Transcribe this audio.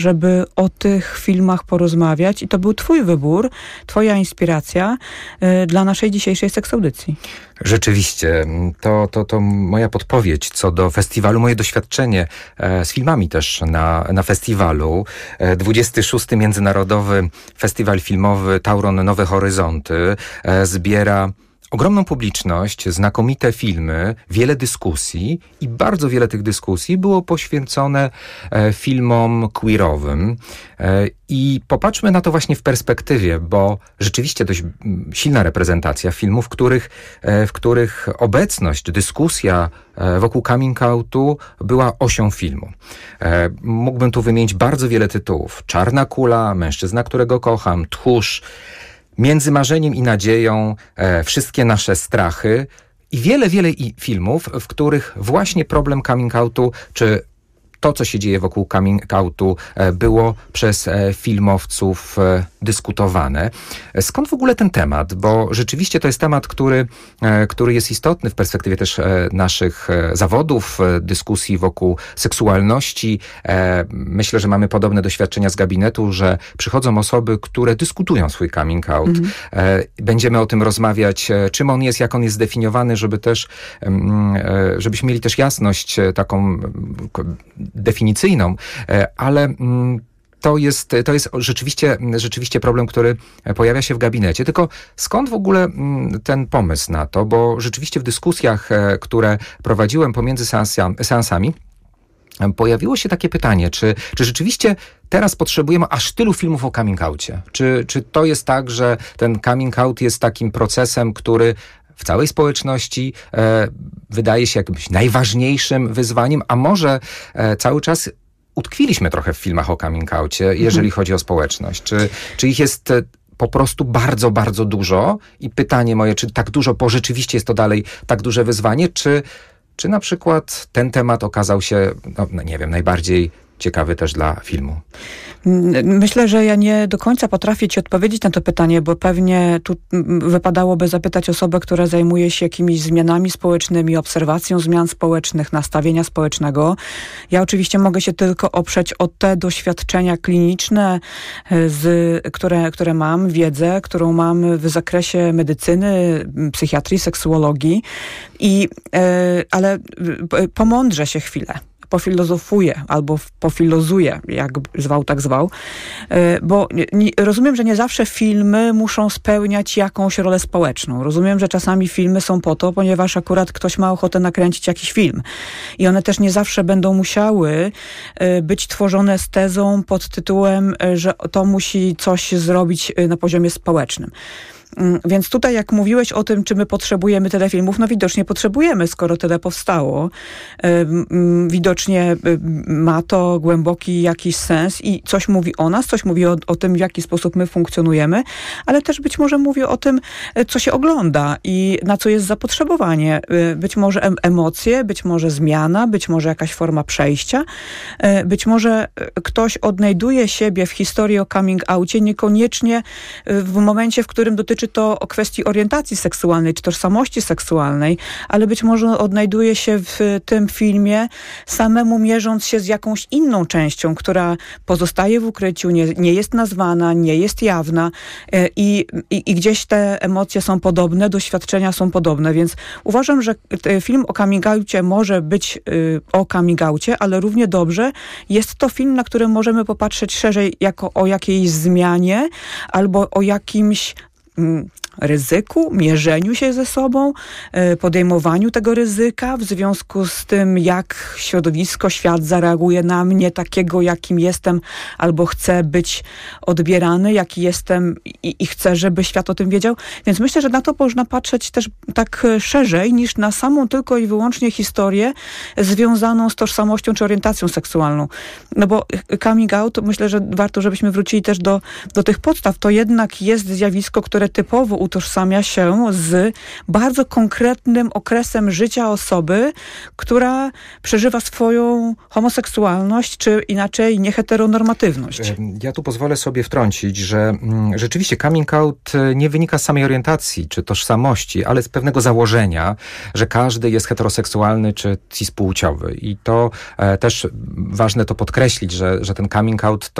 żeby o tych filmach porozmawiać i to był twój wybór, twoja inspiracja dla naszej dzisiejszej seksaudycji. Rzeczywiście, to moja podpowiedź co do festiwalu, moje doświadczenie z filmami też na festiwalu. 26. Międzynarodowy Festiwal Filmowy Tauron Nowe Horyzonty zbiera ogromną publiczność, znakomite filmy, wiele dyskusji i bardzo wiele tych dyskusji było poświęcone filmom queerowym. I popatrzmy na to właśnie w perspektywie, bo rzeczywiście dość silna reprezentacja filmów, w których obecność, dyskusja wokół coming outu była osią filmu. Mógłbym tu wymienić bardzo wiele tytułów. Czarna kula, Mężczyzna, którego kocham, Tchórz, Między marzeniem i nadzieją, Wszystkie nasze strachy i wiele filmów, w których właśnie problem coming outu, czy to, co się dzieje wokół coming outu, było przez filmowców dyskutowane. Skąd w ogóle ten temat? Bo rzeczywiście to jest temat, który jest istotny w perspektywie też naszych zawodów, dyskusji wokół seksualności. Myślę, że mamy podobne doświadczenia z gabinetu, że przychodzą osoby, które dyskutują swój coming out. Będziemy o tym rozmawiać, czym on jest, jak on jest zdefiniowany, żebyśmy mieli też jasność taką definicyjną, ale to jest rzeczywiście problem, który pojawia się w gabinecie. Tylko skąd w ogóle ten pomysł na to? Bo rzeczywiście w dyskusjach, które prowadziłem pomiędzy seansami, pojawiło się takie pytanie, czy rzeczywiście teraz potrzebujemy aż tylu filmów o coming outie? Czy to jest tak, że ten coming out jest takim procesem, który w całej społeczności wydaje się jakimś najważniejszym wyzwaniem, a może cały czas utkwiliśmy trochę w filmach o coming outie, jeżeli chodzi o społeczność. Czy ich jest po prostu bardzo, bardzo dużo? I pytanie moje, czy tak dużo, bo rzeczywiście jest to dalej tak duże wyzwanie, czy na przykład ten temat okazał się, nie wiem, najbardziej ciekawy też dla filmu? Myślę, że ja nie do końca potrafię ci odpowiedzieć na to pytanie, bo pewnie tu wypadałoby zapytać osobę, która zajmuje się jakimiś zmianami społecznymi, obserwacją zmian społecznych, nastawienia społecznego. Ja oczywiście mogę się tylko oprzeć o te doświadczenia kliniczne, które mam, wiedzę, którą mam w zakresie medycyny, psychiatrii, seksuologii, ale pomądrzę się chwilę. Pofilozofuję albo pofilozuję, jak zwał, tak zwał, bo rozumiem, że nie zawsze filmy muszą spełniać jakąś rolę społeczną. Rozumiem, że czasami filmy są po to, ponieważ akurat ktoś ma ochotę nakręcić jakiś film. I one też nie zawsze będą musiały być tworzone z tezą pod tytułem, że to musi coś zrobić na poziomie społecznym. Więc tutaj jak mówiłeś o tym, czy my potrzebujemy tyle filmów, widocznie potrzebujemy, skoro tyle powstało. Widocznie ma to głęboki jakiś sens i coś mówi o nas, coś mówi o tym, w jaki sposób my funkcjonujemy, ale też być może mówi o tym, co się ogląda i na co jest zapotrzebowanie. Być może emocje, być może zmiana, być może jakaś forma przejścia, być może ktoś odnajduje siebie w historii o coming outie niekoniecznie w momencie, w którym dotyczy to o kwestii orientacji seksualnej czy tożsamości seksualnej, ale być może odnajduje się w tym filmie samemu mierząc się z jakąś inną częścią, która pozostaje w ukryciu, nie jest nazwana, nie jest jawna i gdzieś te emocje są podobne, doświadczenia są podobne, więc uważam, że film o coming outie może być o coming outie, ale równie dobrze jest to film, na który możemy popatrzeć szerzej jako o jakiejś zmianie albo o jakimś ryzyku, mierzeniu się ze sobą, podejmowaniu tego ryzyka w związku z tym, jak środowisko, świat zareaguje na mnie takiego, jakim jestem, albo chcę być odbierany, jaki jestem i chcę, żeby świat o tym wiedział. Więc myślę, że na to można patrzeć też tak szerzej, niż na samą tylko i wyłącznie historię związaną z tożsamością czy orientacją seksualną. Bo coming out, myślę, że warto, żebyśmy wrócili też do tych podstaw. To jednak jest zjawisko, które typowo utożsamia się z bardzo konkretnym okresem życia osoby, która przeżywa swoją homoseksualność, czy inaczej nieheteronormatywność. Ja tu pozwolę sobie wtrącić, że rzeczywiście coming out nie wynika z samej orientacji czy tożsamości, ale z pewnego założenia, że każdy jest heteroseksualny czy cispłciowy. I to też ważne to podkreślić, że ten coming out